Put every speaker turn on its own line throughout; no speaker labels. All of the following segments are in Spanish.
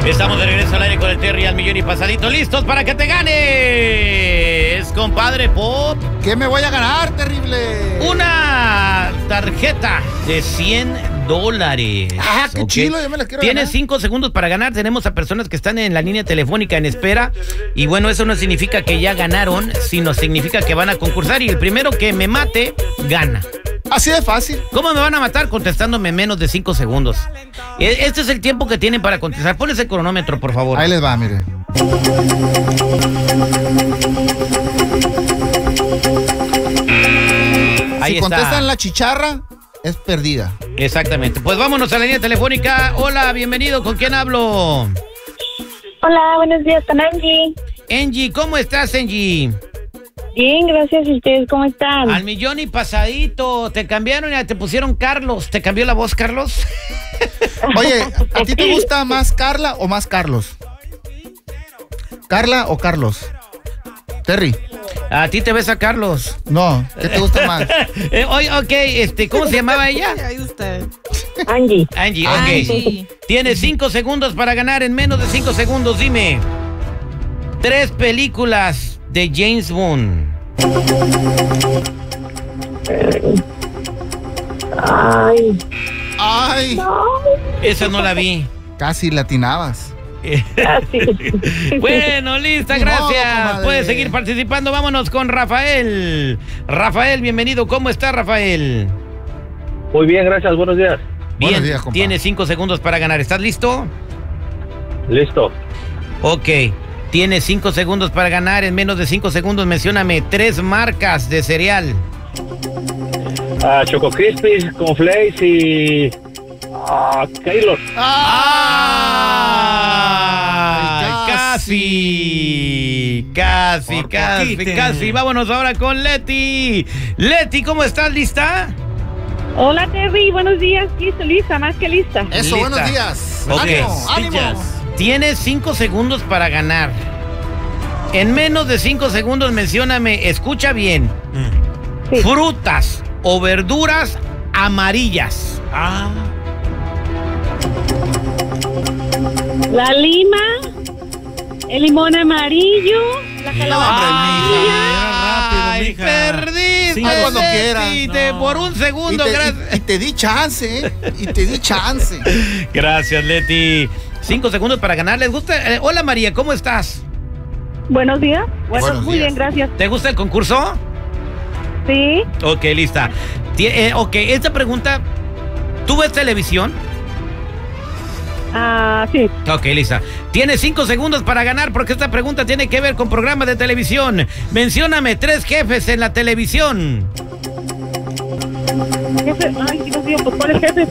Estamos de regreso al aire con el Terry al millón y pasadito. ¿Listos para que te ganes, compadre Pop?
¿Qué me voy a ganar, terrible?
Una tarjeta de $100.
Ah, qué chilo, yo me la quiero
Tienes
ganar.
5 segundos para ganar. Tenemos a personas que están en la línea telefónica en espera. Y bueno, eso no significa que ya ganaron, sino significa que van a concursar. Y el primero que me mate, gana.
Así de fácil.
¿Cómo me van a matar? Contestándome en menos de 5 segundos. Este es el tiempo que tienen para contestar. Pon ese cronómetro, por favor.
Ahí les va, mire.
Ahí
Si
está.
contestan la chicharra, es perdida.
Exactamente. Pues vámonos a la línea telefónica. Hola, bienvenido. ¿Con quién hablo?
Hola, buenos días, con Angie.
Angie, ¿cómo estás, Angie?
Bien, gracias. ¿Y ustedes cómo están?
Al millón y pasadito. Te cambiaron y te pusieron Carlos. ¿Te cambió la voz, Carlos?
Oye, ¿a ti te gusta más Carla o más Carlos? ¿Carla o Carlos? Terry.
A ti te ves a Carlos.
No, ¿qué te gusta más?
Oye, ok, ¿cómo se llamaba ella?
Ahí usted.
Angie.
Angie, ok.
Angie.
Tienes 5 segundos para ganar. En menos de 5 segundos, dime. 3 películas de James Bond.
Ay,
Ay,
no.
Esa no la vi.
casi latinabas.
Así.
Bueno, lista,
Ni modo,
gracias.
comadre.
Puedes seguir participando. Vámonos con Rafael. Rafael, bienvenido. ¿Cómo está, Rafael?
Muy bien, gracias. Buenos días.
Bien,
Buenos días, compa.
tienes 5 segundos para ganar. ¿Estás listo?
Listo.
Ok. Tienes 5 segundos para ganar. En menos de 5 segundos, mencióname 3 marcas de cereal.
Choco Crispies, Conflakes y... Keylor.
¡Ah! Casi. Casi. Vámonos ahora con Leti. Leti, ¿cómo estás? ¿Lista?
Hola, Terry. Buenos días. Listo, lista, más que lista.
Eso,
Lista.
buenos días.
Ok.
¡Ánimo!
Tienes 5 segundos para ganar. En menos de 5 segundos, mencióname, escucha bien.
Sí.
Frutas o verduras amarillas.
La lima, el limón amarillo, la calabaza.
¡Ay, perdiste!
Sí, cuando
Leti,
quieras.
por un segundo, gracias.
Y te di chance, ¿eh? Y te di chance.
Gracias, Leti. 5 segundos para ganar. ¿Les gusta? Hola, María, ¿cómo estás?
Buenos días.
Buenos
Muy
días.
bien, gracias.
¿Te gusta el concurso?
Sí.
Ok, lista. Ok, esta pregunta, ¿tú ves televisión?
Sí.
Ok, lista. Tienes 5 segundos para ganar porque esta pregunta tiene que ver con programas de televisión. Mencióname 3 jefes en la televisión.
Jefe, ay, Dios mío, pues ¿cuál es jefe?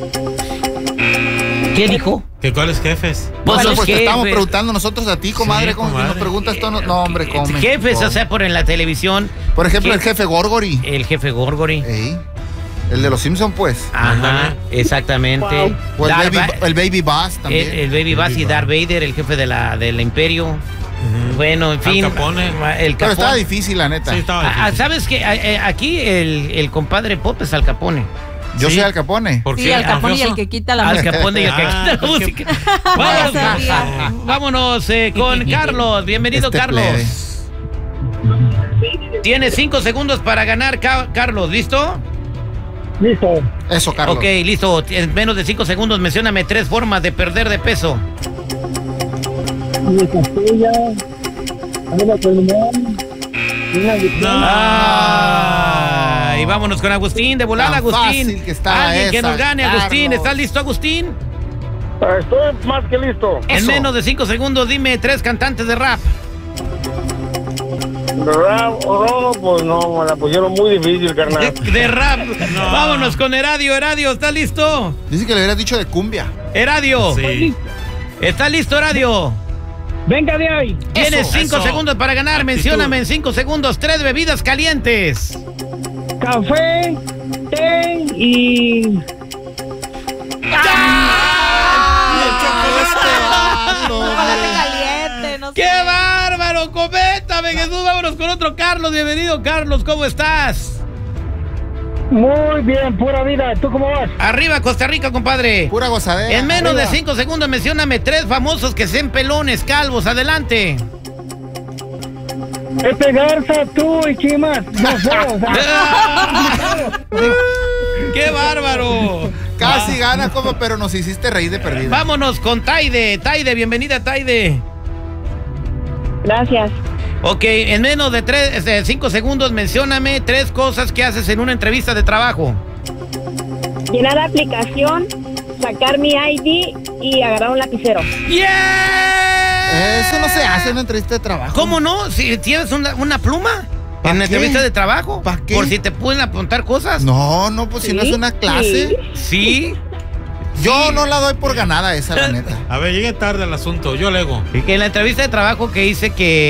¿Qué dijo?
¿Qué cuáles jefes?
Pues los
Pues te estamos
jefes.
preguntando nosotros a ti, comadre,
Sí,
¿cómo
comadre.
nos preguntas tú? No, hombre, come.
Jefes, o sea, por en la televisión.
Por ejemplo,
¿Qué?
el jefe Gorgory.
El jefe Gorgory.
Ey, el de los Simpson, pues.
Ajá,
Ándale.
exactamente.
Wow.
O el
Darth
baby,
Va-
el baby Bass también.
el Baby Bass y Darth Vader, el jefe del Imperio. Bueno, en fin.
Capone.
El
Pero estaba
Capone.
difícil, la neta.
Sí, estaba difícil.
¿Sabes qué? Aquí el compadre Pop es Al Capone.
Yo
Sí.
soy Al Capone.
¿Por
Sí,
qué?
Al Capone y
¿Mafioso?
el que quita la
Al
música.
Capone y el que quita la
pues
música.
Ya
Vámonos,
sabía.
vámonos con Carlos. Bienvenido,
Este
Carlos.
plebe.
Tienes 5 segundos para ganar, Carlos. ¿Listo?
Listo.
Eso, Carlos.
Ok, listo. En menos de 5 segundos, mencióname 3 formas de perder de peso.
Una castilla, una con limón, una
Y vámonos con Agustín, de volada,
Tan
Agustín.
fácil que estaba
Alguien que
esa,
nos gane, Agustín.
Carlos.
¿Estás listo, Agustín?
Estoy más que listo.
En
Eso.
menos de 5 segundos, dime 3 cantantes de rap.
Pues no, me la pusieron muy difícil, carnal.
De rap. Vámonos con Eradio. Eradio, ¿estás listo?
Dice que le hubieras dicho de cumbia.
Eradio.
Sí.
¿Estás listo, Eradio?
Venga de ahí.
Tienes
Eso,
5
eso.
segundos para ganar.
Actitud.
Mencióname en 5 segundos 3 bebidas calientes.
Café, té y...
Chocolate caliente, no sé.
¡Qué bárbaro! ¡Coméntame, Jesús! Vámonos con otro Carlos. Bienvenido, Carlos. ¿Cómo estás?
Muy bien, pura vida. ¿Tú cómo vas?
Arriba Costa Rica, compadre.
Pura gozadera.
En menos de
Arriba.
5 segundos, mencióname 3 famosos que sean pelones, calvos. Adelante.
Pepe Garza, tú y Chimas. No sé, o sea,
¡Qué bárbaro!
Casi gana, como, pero nos hiciste reír de perdida.
Vámonos con Taide. Taide, bienvenida, Taide.
Gracias.
Ok, en menos de 5 segundos, mencióname 3 cosas que haces en una entrevista de trabajo.
Llenar la aplicación, sacar mi ID y agarrar un lapicero.
¡Yeah!
Eso no se hace en una entrevista de trabajo.
¿Cómo no? Si tienes una pluma
¿Pa'
en la
qué?
entrevista de trabajo.
¿Pa' qué?
Por si te pueden apuntar cosas.
No, pues si no es una clase.
Sí.
Yo no la doy por ganada esa, la neta.
A ver, llegué tarde al asunto, yo lego.
Y que en la entrevista de trabajo que hice que